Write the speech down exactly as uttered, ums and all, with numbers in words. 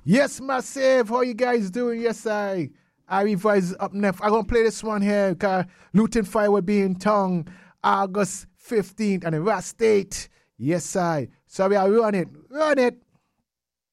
Yes, Massive. How you guys doing? Yes, I. I revise up next. I'm going to play this one here because Luton Fire will be in town August fifteenth and in Rat State. Yes, I. So we are run it. Run it.